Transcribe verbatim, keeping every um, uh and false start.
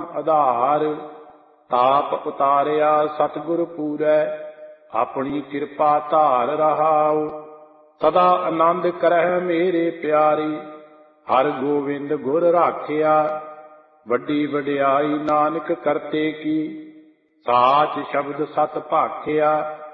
ਆਧਾਰ। ਤਾਪ ਉਤਾਰਿਆ ਸਤਿਗੁਰ ਪੂਰੈ, ਆਪਣੀ ਕਿਰਪਾ ਧਾਰ ਰਹਾਉ। ਸਦਾ ਆਨੰਦ ਕਰਹਿ ਮੇਰੇ ਪਿਆਰੀ, ਹਰਿ ਗੋਬਿੰਦ ਗੁਰ ਰਾਖਿਆ। ਵੱਡੀ ਵਡਿਆਈ ਨਾਨਕ ਕਰਤੇ ਕੀ, ਸਾਚ ਸ਼ਬਦ ਸਤ ਭਾਖਿਆ।